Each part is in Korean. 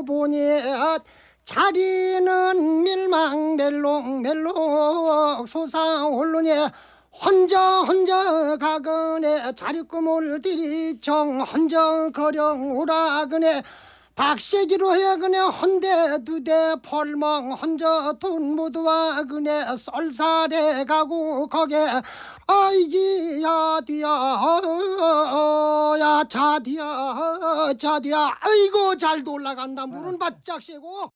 보니 자리는 밀망멜록멜록 솟아오르니 혼자 가거네 자리꿈을 들이청 혼자 거령 오라그네 박세기로 해그네 헌대 두대 펄멍 혼자 돈 모두와 그네 썰살에 가고 거기에 아이기야 디야 야 자디야 아이고 잘도 올라간다 물은 바짝 새고.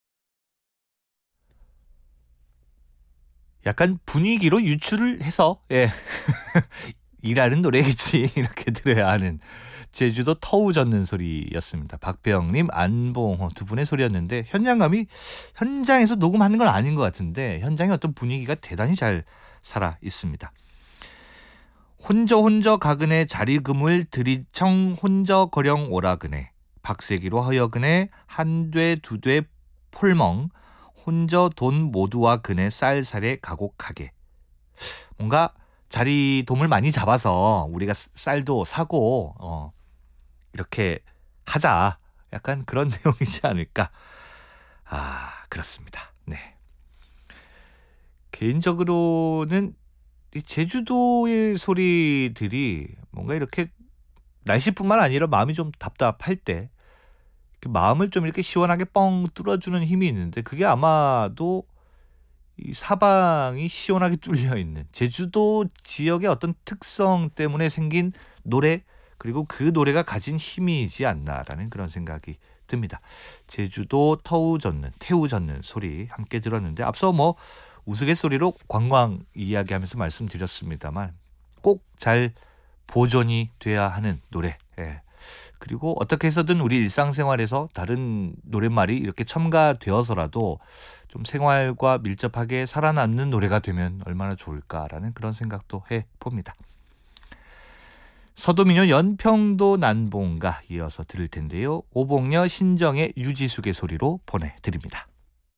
약간 분위기로 유출을 해서 일하는 노래겠지 이렇게 들어야 하는 제주도 터우 젓는 소리였습니다. 박배영님, 안봉호 두 분의 소리였는데 현장에서 녹음하는 건 아닌 것 같은데 현장의 어떤 분위기가 대단히 잘 살아 있습니다. 혼저 가그네 자리금을 들이청 혼저 거령 오라그네 박세기로 허여그네 한돼 두돼 폴멍 혼저 돈 모두와 그네 쌀살에 가곡하게. 뭔가 자리돔을 많이 잡아서 우리가 쌀도 사고 이렇게 하자. 약간 그런 내용이지 않을까. 그렇습니다. 네. 개인적으로는 이 제주도의 소리들이 뭔가 이렇게 날씨뿐만 아니라 마음이 좀 답답할 때 마음을 좀 이렇게 시원하게 뻥 뚫어주는 힘이 있는데 그게 아마도 이 사방이 시원하게 뚫려 있는 제주도 지역의 어떤 특성 때문에 생긴 노래 그리고 그 노래가 가진 힘이지 않나라는 그런 생각이 듭니다. 제주도 태우 젓는 소리 함께 들었는데 앞서 우스갯소리로 관광 이야기하면서 말씀드렸습니다만 꼭 잘 보존이 돼야 하는 노래. 그리고 어떻게 해서든 우리 일상생활에서 다른 노랫말이 이렇게 첨가되어서라도 좀 생활과 밀접하게 살아남는 노래가 되면 얼마나 좋을까라는 그런 생각도 해봅니다. 서도민요 연평도 난봉가 이어서 들을 텐데요. 오봉녀 신정의 유지숙의 소리로 보내드립니다.